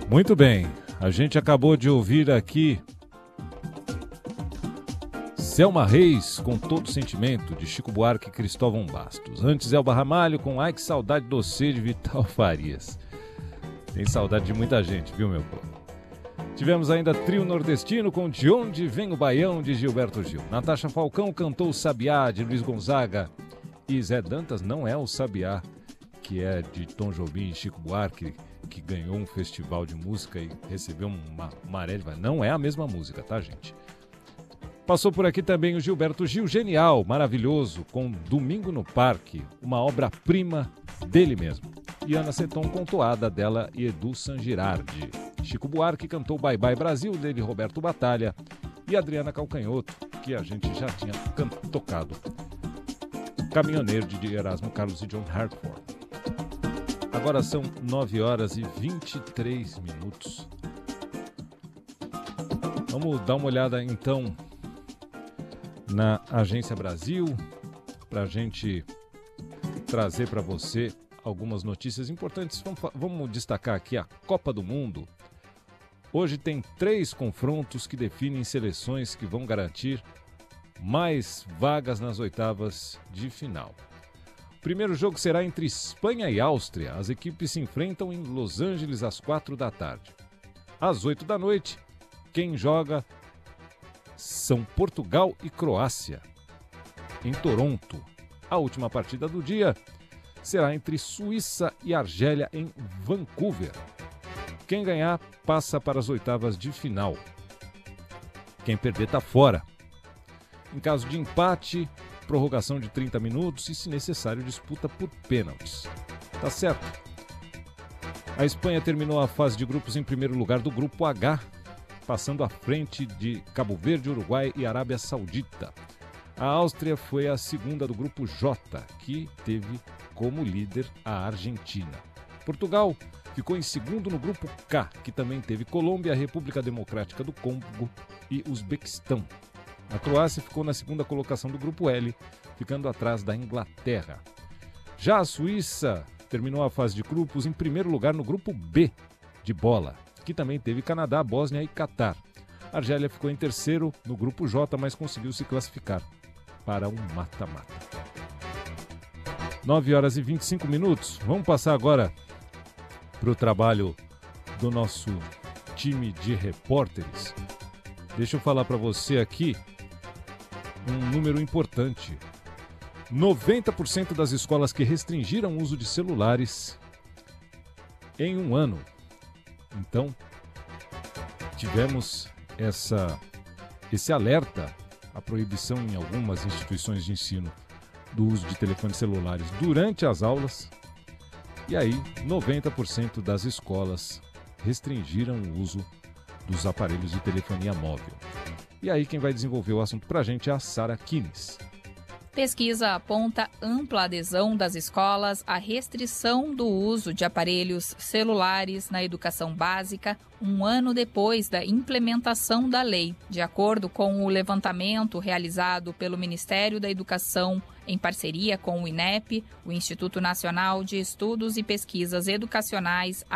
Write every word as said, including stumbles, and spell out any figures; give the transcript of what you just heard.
Muito bem, a gente acabou de ouvir aqui Selma Reis com Todo Sentimento, de Chico Buarque e Cristóvão Bastos. Antes Elba Ramalho com Ai Que Saudade Doce, de Vital Farias. Tem saudade de muita gente, viu, meu povo? Tivemos ainda Trio Nordestino com De Onde Vem o Baião, de Gilberto Gil. Natasha Falcão cantou Sabiá, de Luiz Gonzaga. E Zé Dantas não é o Sabiá, que é de Tom Jobim e Chico Buarque, que ganhou um festival de música e recebeu uma maré de... Não é a mesma música, tá, gente? Passou por aqui também o Gilberto Gil, genial, maravilhoso, com Domingo no Parque, uma obra-prima dele mesmo. E Ana Seton com Toada, dela e Edu Sangirardi. Chico Buarque cantou Bye Bye Brasil, dele Roberto Batalha. E Adriana Calcanhoto, que a gente já tinha can- tocado. Caminhoneiro, de Erasmo Carlos e John Hartford. Agora são nove horas e vinte e três minutos. Vamos dar uma olhada então na Agência Brasil, para a gente trazer para você algumas notícias importantes. Vamos, vamos destacar aqui a Copa do Mundo. Hoje tem três confrontos que definem seleções que vão garantir mais vagas nas oitavas de final. O primeiro jogo será entre Espanha e Áustria. As equipes se enfrentam em Los Angeles às quatro da tarde. Às oito da noite, quem joga são Portugal e Croácia, em Toronto. A última partida do dia será entre Suíça e Argélia, em Vancouver. Quem ganhar passa para as oitavas de final. Quem perder está fora. Em caso de empate, prorrogação de trinta minutos e, se necessário, disputa por pênaltis. Tá certo? A Espanha terminou a fase de grupos em primeiro lugar do Grupo H, passando à frente de Cabo Verde, Uruguai e Arábia Saudita. A Áustria foi a segunda do Grupo J, que teve como líder a Argentina. Portugal ficou em segundo no Grupo K, que também teve Colômbia, República Democrática do Congo e Uzbequistão. A Croácia ficou na segunda colocação do Grupo L, ficando atrás da Inglaterra. Já a Suíça terminou a fase de grupos em primeiro lugar no Grupo B de bola, que também teve Canadá, Bósnia e Catar. A Argélia ficou em terceiro no Grupo J, mas conseguiu se classificar para um mata-mata. nove horas e vinte e cinco minutos. Vamos passar agora para o trabalho do nosso time de repórteres. Deixa eu falar para você aqui um número importante. noventa por cento das escolas que restringiram o uso de celulares em um ano. Então, tivemos essa, esse alerta, a proibição em algumas instituições de ensino do uso de telefones celulares durante as aulas. E aí, noventa por cento das escolas restringiram o uso dos aparelhos de telefonia móvel. E aí, quem vai desenvolver o assunto para a gente é a Sara Kines. Pesquisa aponta ampla adesão das escolas à restrição do uso de aparelhos celulares na educação básica um ano depois da implementação da lei. De acordo com o levantamento realizado pelo Ministério da Educação em parceria com o INEP, o Instituto Nacional de Estudos e Pesquisas Educacionais,